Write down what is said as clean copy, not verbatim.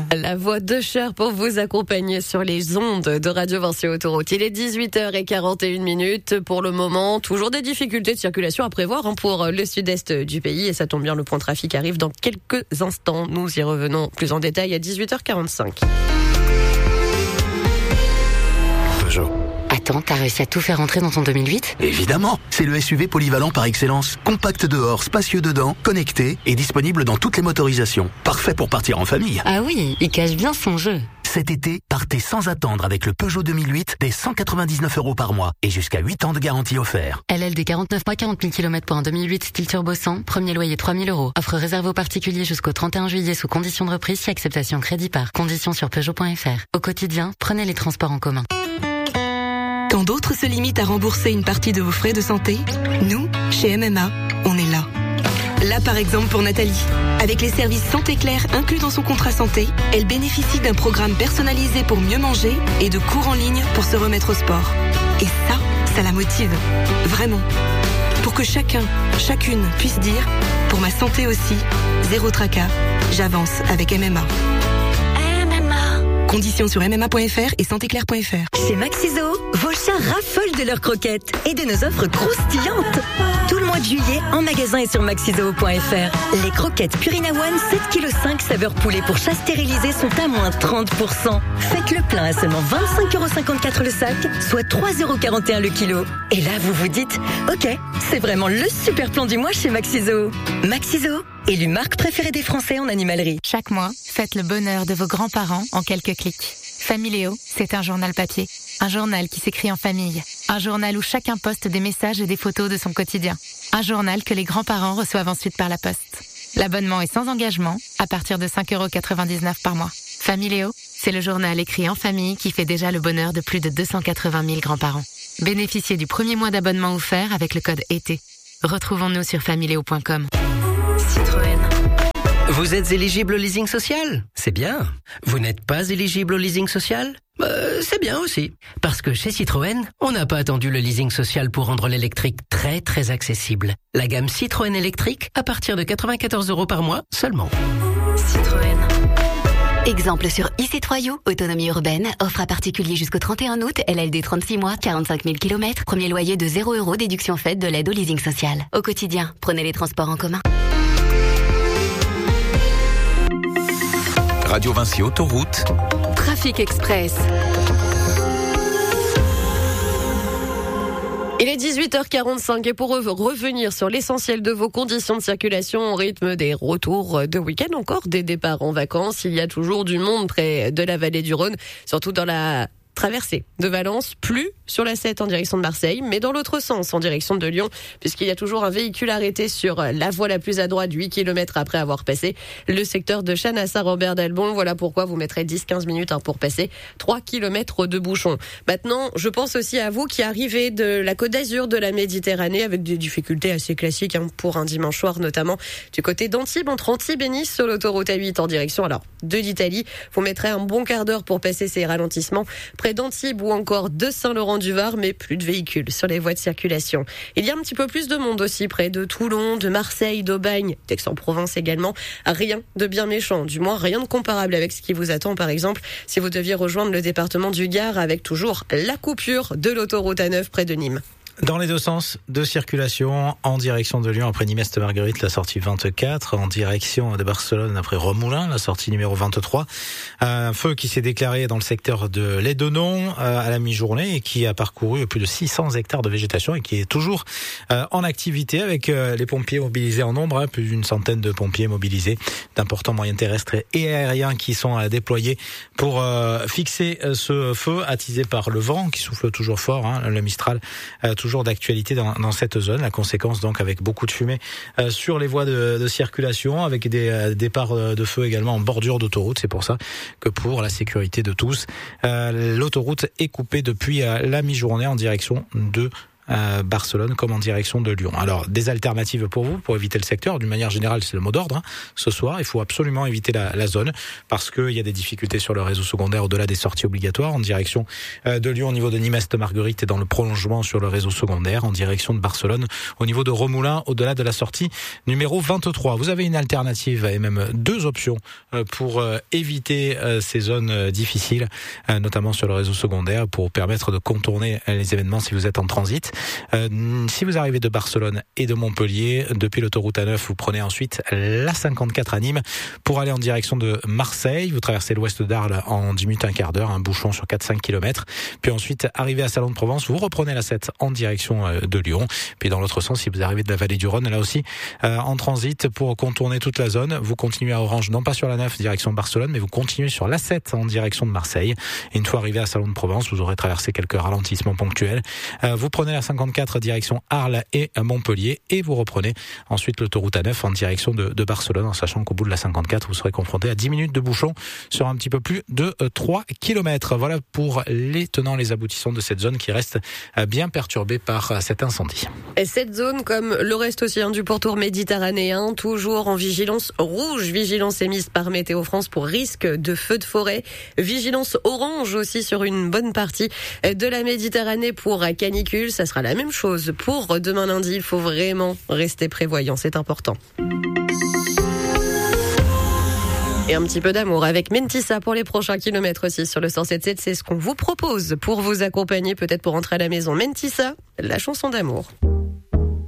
La voix de Cher pour vous accompagner sur les ondes de Radio Vinci Autoroute. Il est 18h41 pour le moment. Toujours des difficultés de circulation à prévoir pour le sud-est du pays. Et ça tombe bien, le point trafic arrive dans quelques instants. Nous y revenons plus en détail à 18h45. Peugeot. Attends, t'as réussi à tout faire entrer dans ton 2008 ? Évidemment, c'est le SUV polyvalent par excellence. Compact dehors, spacieux dedans, connecté et disponible dans toutes les motorisations. Parfait pour partir en famille. Ah oui, il cache bien son jeu. Cet été, partez sans attendre avec le Peugeot 2008 dès 199 € par mois et jusqu'à 8 ans de garantie offert. LLD 49 mois, 40 000 km pour un 2008 style turbo 100, premier loyer 3 000 €. Offre réservée aux particuliers jusqu'au 31 juillet sous conditions de reprise si acceptation crédit par. Conditions sur Peugeot.fr. Au quotidien, prenez les transports en commun. Quand d'autres se limitent à rembourser une partie de vos frais de santé, nous, chez MMA, on est là. Là, par exemple, pour Nathalie. Avec les services Santé Claire inclus dans son contrat santé, elle bénéficie d'un programme personnalisé pour mieux manger et de cours en ligne pour se remettre au sport. Et ça la motive. Vraiment. Pour que chacune puisse dire, pour ma santé aussi, zéro tracas, j'avance avec MMA. Conditions sur MMA.fr et santéclair.fr. Chez Maxiso, vos chats raffolent de leurs croquettes et de nos offres croustillantes. Tout le mois de juillet, en magasin et sur maxiso.fr. Les croquettes Purina One 7,5 kg saveur poulet pour chats stérilisés sont à moins 30%. Faites le plein à seulement 25,54 € le sac, soit 3,41 € le kilo. Et là, vous vous dites, ok, c'est vraiment le super plan du mois chez Maxiso. Maxiso, élu marque préférée des Français en animalerie. Chaque mois, faites le bonheur de vos grands-parents en quelques clics. Familéo, c'est un journal papier. Un journal qui s'écrit en famille. Un journal où chacun poste des messages et des photos de son quotidien. Un journal que les grands-parents reçoivent ensuite par la poste. L'abonnement est sans engagement, à partir de 5,99 € par mois. Familéo, c'est le journal écrit en famille qui fait déjà le bonheur de plus de 280 000 grands-parents. Bénéficiez du premier mois d'abonnement offert avec le code ET. Retrouvons-nous sur familéo.com. Citroën. Vous êtes éligible au leasing social ? C'est bien. Vous n'êtes pas éligible au leasing social ? C'est bien aussi. Parce que chez Citroën, on n'a pas attendu le leasing social pour rendre l'électrique très très accessible. La gamme Citroën électrique à partir de 94 € par mois seulement. Citroën. Exemple sur IC3U, autonomie urbaine, offre à particulier jusqu'au 31 août, LLD 36 mois, 45 000 km, premier loyer de 0 €, déduction faite de l'aide au leasing social. Au quotidien, prenez les transports en commun. Radio Vinci Autoroute. Trafic Express. Il est 18h45 et pour revenir sur l'essentiel de vos conditions de circulation au rythme des retours de week-end, encore des départs en vacances, il y a toujours du monde près de la vallée du Rhône, surtout dans la traversée de Valence, plus sur la 7 en direction de Marseille, mais dans l'autre sens, en direction de Lyon, puisqu'il y a toujours un véhicule arrêté sur la voie la plus à droite, 8 km après avoir passé le secteur de Chasnes à Saint-Robert d'Albon. Voilà pourquoi vous mettrez 10-15 minutes pour passer 3 km de bouchons. Maintenant, je pense aussi à vous qui arrivez de la Côte d'Azur, de la Méditerranée, avec des difficultés assez classiques pour un dimanche soir, notamment du côté d'Antibes, entre Antibes et Nice, sur l'autoroute A8 en direction de l'Italie. Vous mettrez un bon quart d'heure pour passer ces ralentissements près d'Antibes ou encore de Saint-Laurent-du-Var, mais plus de véhicules sur les voies de circulation. Il y a un petit peu plus de monde aussi près de Toulon, de Marseille, d'Aubagne, d'Aix-en-Provence également. Rien de bien méchant, du moins rien de comparable avec ce qui vous attend, par exemple, si vous deviez rejoindre le département du Gard avec toujours la coupure de l'autoroute A9 près de Nîmes. Dans les deux sens de circulation, en direction de Lyon après Nîmes-Marguerite, la sortie 24, en direction de Barcelone après Romoulin, la sortie numéro 23. Un feu qui s'est déclaré dans le secteur de Lédenon à la mi-journée et qui a parcouru plus de 600 hectares de végétation et qui est toujours en activité avec les pompiers mobilisés en nombre, plus d'une centaine de pompiers mobilisés, d'importants moyens terrestres et aériens qui sont déployés pour fixer ce feu attisé par le vent qui souffle toujours fort, le Mistral, toujours d'actualité dans cette zone. La conséquence donc avec beaucoup de fumée sur les voies de circulation, avec des départs de feu également en bordure d'autoroute. C'est pour ça que pour la sécurité de tous, l'autoroute est coupée depuis la mi-journée en direction de Barcelone comme en direction de Lyon. Alors, des alternatives pour vous, pour éviter le secteur. D'une manière générale, c'est le mot d'ordre. Ce soir, il faut absolument éviter la zone parce qu'il y a des difficultés sur le réseau secondaire au-delà des sorties obligatoires en direction de Lyon au niveau de Nîmes-Est-Marguerite et dans le prolongement sur le réseau secondaire en direction de Barcelone au niveau de Remoulins au-delà de la sortie numéro 23. Vous avez une alternative et même deux options pour éviter ces zones difficiles, notamment sur le réseau secondaire pour permettre de contourner les événements si vous êtes en transit. Si vous arrivez de Barcelone et de Montpellier, depuis l'autoroute A9, vous prenez ensuite la 54 à Nîmes pour aller en direction de Marseille. Vous traversez l'ouest d'Arles en 10 minutes, un quart d'heure, un bouchon sur 4-5 km. Puis ensuite, arrivé à Salon de Provence, vous reprenez la 7 en direction de Lyon. Puis dans l'autre sens, si vous arrivez de la vallée du Rhône, là aussi, en transit pour contourner toute la zone, vous continuez à Orange, non pas sur la 9 direction Barcelone, mais vous continuez sur la 7 en direction de Marseille. Et une fois arrivé à Salon de Provence, vous aurez traversé quelques ralentissements ponctuels. Vous prenez la 54 direction Arles et Montpellier et vous reprenez ensuite l'autoroute A9 en direction de Barcelone, en sachant qu'au bout de la 54, vous serez confronté à 10 minutes de bouchon sur un petit peu plus de 3 km. Voilà pour les tenants, les aboutissants de cette zone qui reste bien perturbée par cet incendie. Et cette zone, comme le reste aussi du pourtour méditerranéen, toujours en vigilance rouge, vigilance émise par Météo France pour risque de feu de forêt, vigilance orange aussi sur une bonne partie de la Méditerranée pour canicule. Ça sera la même chose pour demain lundi. Il faut vraiment rester prévoyant, c'est important. Et un petit peu d'amour avec Mentissa pour les prochains kilomètres aussi sur le 107.7. C'est ce qu'on vous propose pour vous accompagner, peut-être pour rentrer à la maison. Mentissa, la chanson d'amour.